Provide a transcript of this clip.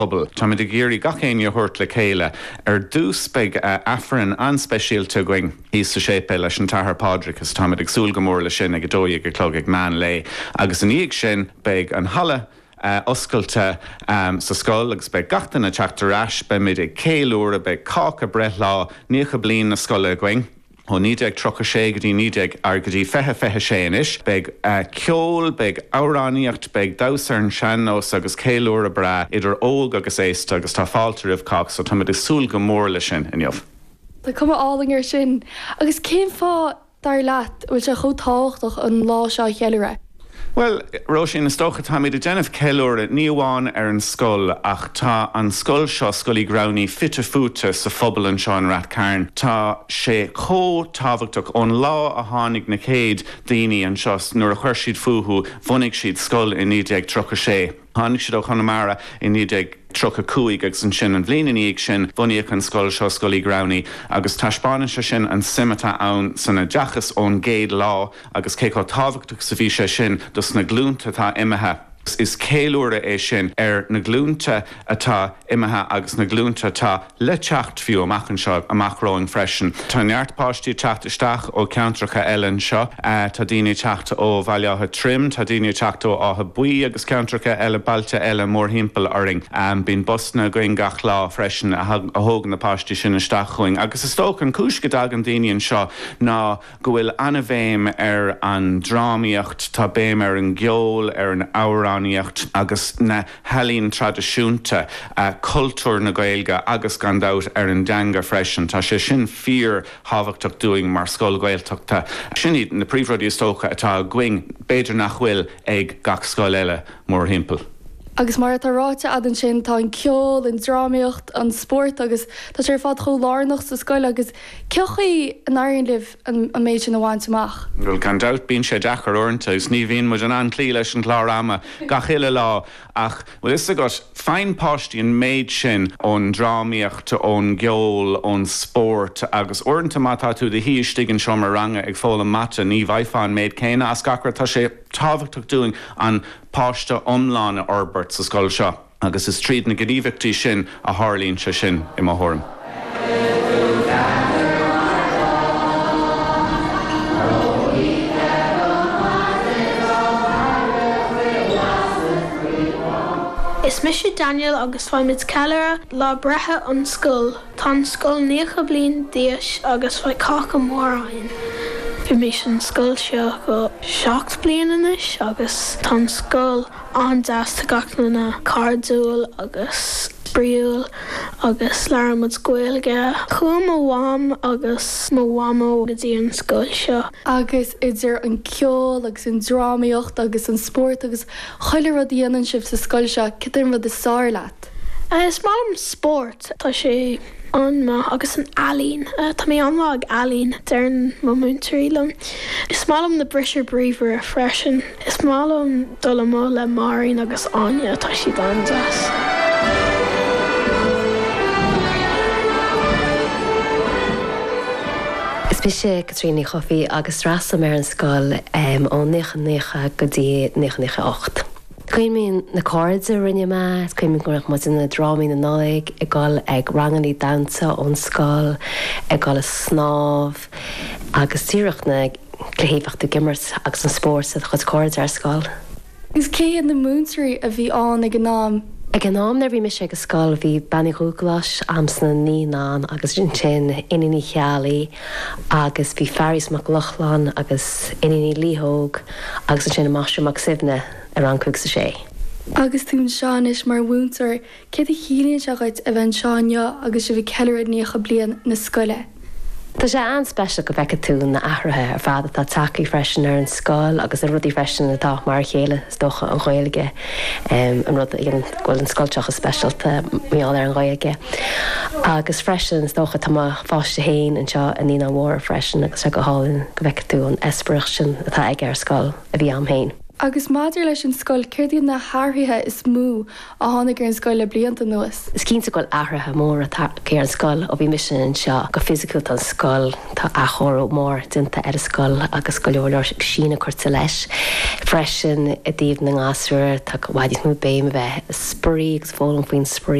Bubble. Tá de géirí gachéine hurt le chéile dús beag affran anspecialte going hí sa sépe leis an tathair pádricas tá ag súl go mór le sin ag dóigh go clog ag man lé. Agus an íag sin beag an hala oscailte sa scoil agus beag gatainna teachtarráis be mid ag céúra beag cácha breth lá níocha blion na scoile going. Ho nídeag trocha sé go dtí nídeag ar go dtí fethe séanis, beag ceol, beag áráníocht, beag dásar an seanós agus céúra bra idir óg agus éiste agus tá fáiltar rih cá, so tá is súl go mór le sin inniuh. Tá cuma álingar sin, agus céim fá dar leat bhfuil se chutáchtach an lá seo cheilire. Well, Roisin, is tócha tá míad a déanamh ceúra níomháin ar an scoil ach tá an scoil seo scoilí growní fitte fúte sa phobal an seo an Rathcairn. Tá sé tábhachtach ón lá a tháinig na céad daoine an seo nuair a chuir siad futhú bhunaigh siad scoil in 1936. Tháinig siad ó Connemara in 1935 agus an sin an bhliain íag sin bhunaíoch an scoil seo scoilí growní agus taispeáin se sin an simata ann sanna deachas ón géad lá agus cé có tábhachtach sa bhí sé sin dus na glúnta tá imethe. Is céúra é sin ar na glúnta atá imethe agus na glúnta tá le teacht fiú amach an seo amachráin freisin. Tá neartpáistí teacht isteach ó ceantracha eile seo, tá daoine teachta ó bhaileátha trim, tá daoine teachta ó átha buí agus ceantracha eile bailte eile mór himpeall aring. Bín bosna going gach lá freisin a thógan na páistí sin isteach chuing. Agus is tócha an cúis go dag an daoine seo ná go bhfuil anna bhéim ar an drámaíocht tá béim ar an gceol ar an ára agus na helín tradiisiúnta cultúr na Gaeilge agus gandát ar an deanga freisin. Tá sé sin fíor tábhachtach dúing mar scoil Gaeltachta. Sin iad na príomhróidí tócha atá going beidir nach bhfuil ag gach scoil eile mór himpeall. Agus mar tá ráite adan sin tá an ceol, an drámaíocht, an sport agus tá sé fád cho lárnach sa scoil agus ceochaí an airíonn libh an méid sin bhaint amach. Well, gan doubt bíonn sé dechar orintanta is ní bhíonn muid an antlí leis an chlárama gach ile lá ach well is agat féin páistí an méid sin ón drámaíocht ón gceol ón sport agus orintanta mátá tú de híistigh an seo mar ranga ag fóla mata ní bhaithfáin méid céine as gachar tá sé tábhachtach dúing an páiste omlána orbert sa scoil seo agus is tríd na gníomhachtaí sin a tharlíonn se sin i mthórm. Is Mr. Daniel agus fáimid cealara lá brethe an scoil, tá scoil níocha bliain díos agus bhaid cacha móráin. Bhí mé an scoil seo go 7 bliain inis agus tá scoil an deasta gach na cardúil agus bríúil agus learmid scoilge chum bhám agus mhamo go dtí an scoil seo. Agus idir an ceol agus an drámaíocht agus an sport agus chuile rud dhéanaan sibh sa scoil seo citar rud is sáir leat. Is má an sport tá sé anma agus an alín. Tá mé anmha ag alín dearn má múntarílam. Is málam na brisir bríomhar a freisin. Is málam dul mó le marín agus aine tá si dandas. Is bí sé Caitríní Chofaí agus rasa mar an scoil ó 19 go dtí 1998. Cuimín na cóirde rinne me, cuimín goach mu na drámaí na náig ag gáil ag ranganí dansa ón scoil, ag gáil a snámh agus tíireach na chluhéifeachta gimmert agus an spórt a chud cóirde ar scoil. Gus cé an na múntarí a bhí an ag an nám? Ag an nám nar bhí me sé go scoil bhí banna rúglas amsna níán agus sin iní chealaí agus bhí ferris mac Lochlan agus iní líthóg agus an sin maistriú mac sibne ar an cuig sa sé. Agus tún seanis mar bhúntar cé a chýlíonn seagat a bheith seáneo agus si bhí ceilire níocha bliain na scoile. Tá sé anspéisial go bheice tú na ahrathe ar fad atá tacaí freisin ar an scoil agus a rudí freisin atá mar chéile stocha an Ghaeilge an rud ghfuil an scoilteach spéisialta míall ar an Ghaeilge. Agus freisin stocha tá fáiste héin an seo a níon an mhór freisin agus go hálinn go bheice tú an espaireacht sin atá ag ar scoil a bhí am héin. Agus maidir leis an scoil céirdíon na háirthe is mú a tháinig ar an scoil le blianta nuas. Is cínta goil ahrathe mór cé an scoil ó bhí mission an seo go physical an scoil tá achoró mór dinta ar a scoil agus go leor sína chuirta leis. Freisin a dtíobh na ngásúir tá bhaidí mú béim bheith sprí agus fólam faoin sprí